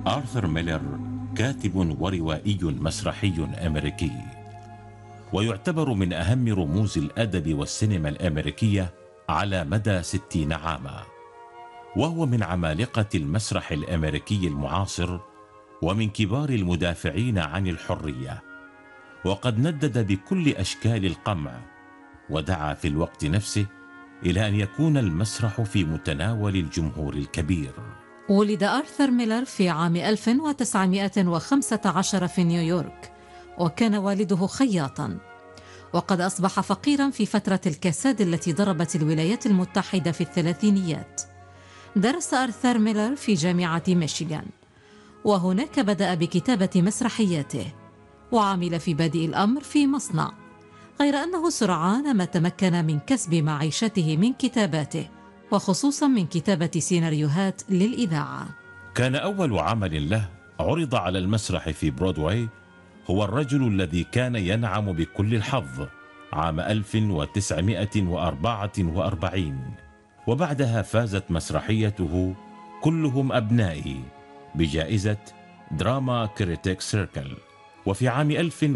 آرثر ميلر كاتب وروائي مسرحي أمريكي، ويعتبر من أهم رموز الأدب والسينما الأمريكية على مدى 60 عاما، وهو من عمالقة المسرح الأمريكي المعاصر ومن كبار المدافعين عن الحرية، وقد ندد بكل أشكال القمع، ودعا في الوقت نفسه إلى أن يكون المسرح في متناول الجمهور الكبير. ولد آرثر ميلر في عام 1915 في نيويورك، وكان والده خياطا، وقد أصبح فقيرا في فترة الكساد التي ضربت الولايات المتحدة في الثلاثينيات. درس آرثر ميلر في جامعة ميشيغان، وهناك بدأ بكتابة مسرحياته، وعمل في بادئ الأمر في مصنع، غير أنه سرعان ما تمكن من كسب معيشته من كتاباته، وخصوصا من كتابة سيناريوهات للإذاعة. كان أول عمل له عرض على المسرح في برودواي هو الرجل الذي كان ينعم بكل الحظ عام 1944، وبعدها فازت مسرحيته كلهم أبنائي بجائزة دراما كريتيك سيركل، وفي عام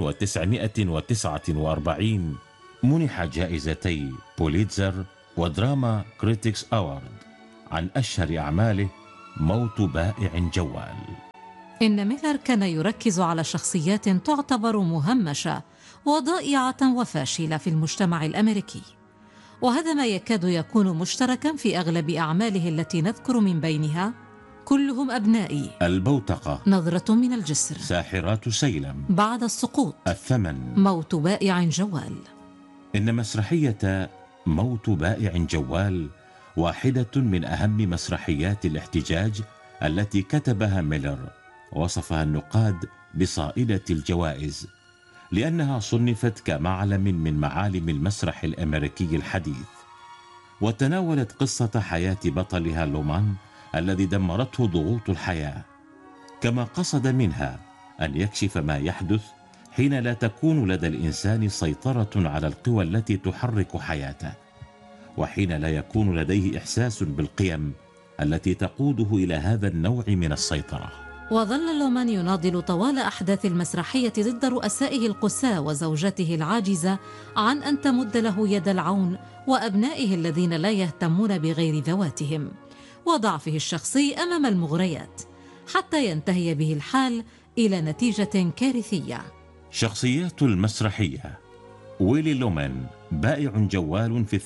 1949 منح جائزتي بوليتزر ودراما كريتيكس أوارد عن أشهر أعماله موت بائع جوال. إن ميلر كان يركز على شخصيات تعتبر مهمشة وضائعة وفاشلة في المجتمع الأمريكي، وهذا ما يكاد يكون مشتركا في أغلب أعماله التي نذكر من بينها كلهم أبنائي، البوتقة، نظرة من الجسر، ساحرات سيلم، بعد السقوط، الثمن، موت بائع جوال. إن مسرحية موت بائع جوال واحدة من أهم مسرحيات الاحتجاج التي كتبها ميلر، وصفها النقاد بصائدة الجوائز لأنها صنفت كمعلم من معالم المسرح الأمريكي الحديث، وتناولت قصة حياة بطلها لومان الذي دمرته ضغوط الحياة، كما قصد منها أن يكشف ما يحدث حين لا تكون لدى الإنسان سيطرة على القوى التي تحرك حياته، وحين لا يكون لديه إحساس بالقيم التي تقوده إلى هذا النوع من السيطرة. وظل لومان يناضل طوال أحداث المسرحية ضد رؤسائه القساة وزوجته العاجزة عن أن تمد له يد العون، وأبنائه الذين لا يهتمون بغير ذواتهم، وضعفه الشخصي أمام المغريات، حتى ينتهي به الحال إلى نتيجة كارثية. شخصيات المسرحية: ويلي لومان بائع جوال في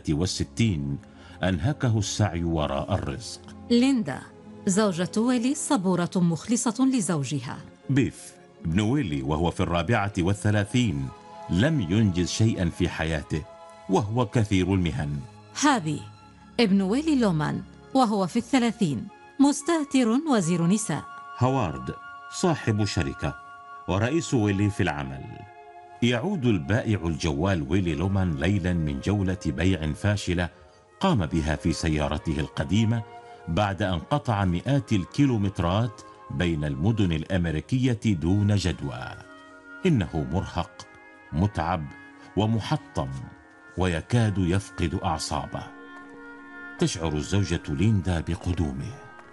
63 أنهكه السعي وراء الرزق. ليندا زوجة ويلي صبورة مخلصة لزوجها. بيف ابن ويلي وهو في 34 لم ينجز شيئا في حياته وهو كثير المهن. هابي ابن ويلي لومان وهو في 30 مستهتر وزير نساء. هوارد صاحب شركة ورئيس ويلي في العمل. يعود البائع الجوال ويلي لومان ليلا من جولة بيع فاشلة قام بها في سيارته القديمة بعد أن قطع مئات الكيلومترات بين المدن الأمريكية دون جدوى. إنه مرهق، متعب ومحطم، ويكاد يفقد أعصابه. تشعر الزوجة ليندا بقدومه.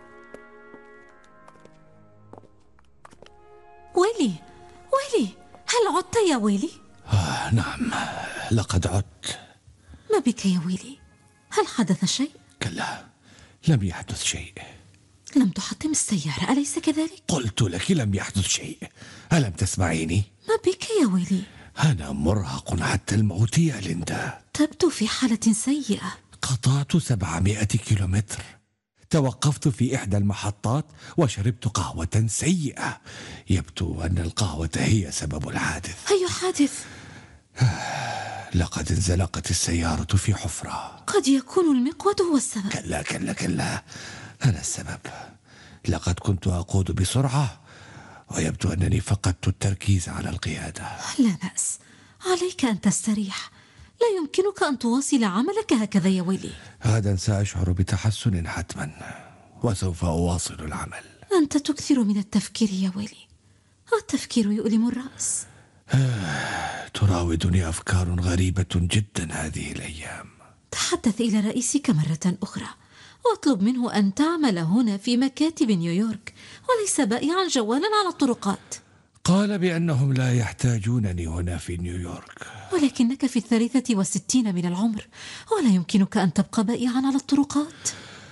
ويلي هل عدت يا ويلي؟ نعم، لقد عدت. ما بك يا ويلي؟ هل حدث شيء؟ كلا، لم يحدث شيء. لم تحطم السيارة أليس كذلك؟ قلت لك لم يحدث شيء، ألم تسمعيني؟ ما بك يا ويلي؟ أنا مرهق حتى الموت يا ليندا. تبدو في حالة سيئة. قطعت 700 كيلومتر، توقفت في إحدى المحطات وشربت قهوة سيئة. يبدو أن القهوة هي سبب الحادث. أي حادث؟ لقد انزلقت السيارة في حفرة. قد يكون المقود هو السبب. كلا كلا كلا، أنا السبب. لقد كنت أقود بسرعة ويبدو أنني فقدت التركيز على القيادة. لا بأس، عليك أن تستريح. لا يمكنك أن تواصل عملك هكذا يا ويلي. غدا سأشعر بتحسن حتما وسوف أواصل العمل. أنت تكثر من التفكير يا ويلي، التفكير يؤلم الرأس. تراودني أفكار غريبة جدا هذه الأيام. تحدث إلى رئيسك مرة أخرى واطلب منه أن تعمل هنا في مكاتب نيويورك وليس بائعا جوالا على الطرقات. قال بأنهم لا يحتاجونني هنا في نيويورك. ولكنك في 63 من العمر، ولا يمكنك أن تبقى بائعا على الطرقات.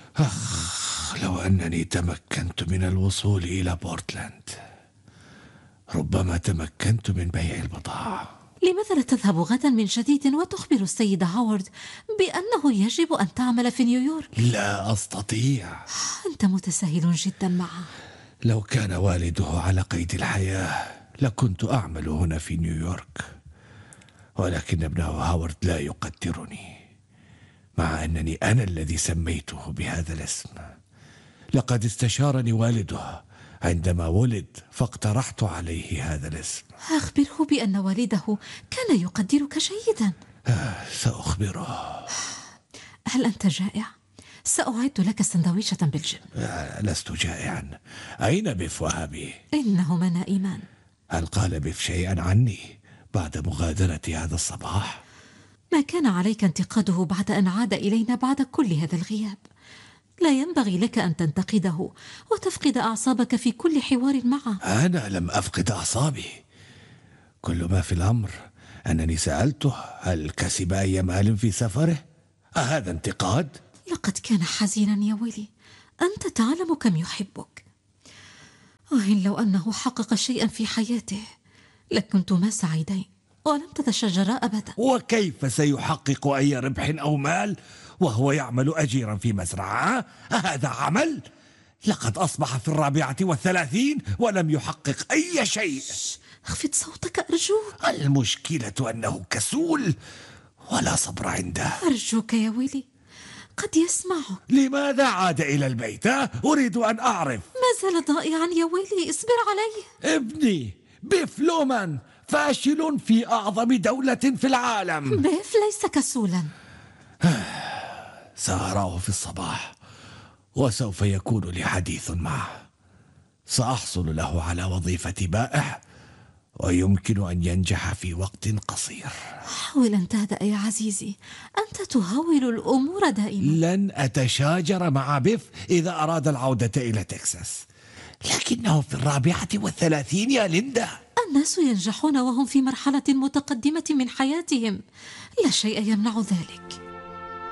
لو أنني تمكنت من الوصول إلى بورتلاند ربما تمكنت من بيع البضاعة. لماذا لا تذهب غدا من جديد وتخبر السيد هاورد بأنه يجب أن تعمل في نيويورك؟ لا أستطيع. أنت متساهل جدا معه. لو كان والده على قيد الحياة لكنت أعمل هنا في نيويورك، ولكن ابنه هاورد لا يقدرني، مع أنني أنا الذي سميته بهذا الاسم. لقد استشارني والده عندما ولد فاقترحت عليه هذا الاسم. أخبره بأن والده كان يقدرك جيدا. سأخبره. هل أنت جائع؟ سأعد لك سندويشة بالجبن. لست جائعا. أين بيف وهابي؟ إنهما نائمان. هل قال بيف شيئا عني بعد مغادرتي هذا الصباح؟ ما كان عليك انتقاده بعد أن عاد إلينا بعد كل هذا الغياب. لا ينبغي لك أن تنتقده وتفقد أعصابك في كل حوار معه. أنا لم أفقد أعصابي. كل ما في الأمر أنني سألته هل كسب أي مال في سفره؟ أهذا انتقاد؟ لقد كان حزينا يا ويلي. أنت تعلم كم يحبك. وإن لو أنه حقق شيئا في حياته لكنتما سعيدين ولم تتشجرا أبدا. وكيف سيحقق أي ربح أو مال وهو يعمل أجيرا في مزرعة؟ هذا عمل؟ لقد أصبح في 34 ولم يحقق أي شيء. اخفض صوتك أرجوك. المشكلة أنه كسول ولا صبر عنده. أرجوك يا ويلي، قد يسمعك. لماذا عاد إلى البيت؟ أريد أن أعرف. ما زال ضائعا يا ويلي، اصبر عليه. ابني بيف لومان فاشل في أعظم دولة في العالم. بيف ليس كسولا. سأراه في الصباح وسوف يكون لي حديث معه. سأحصل له على وظيفة بائع ويمكن أن ينجح في وقت قصير. حاول أن تهدأ يا عزيزي، أنت تهول الأمور دائما. لن أتشاجر مع بيف إذا أراد العودة إلى تكساس، لكنه في 34 يا ليندا. الناس ينجحون وهم في مرحلة متقدمة من حياتهم، لا شيء يمنع ذلك.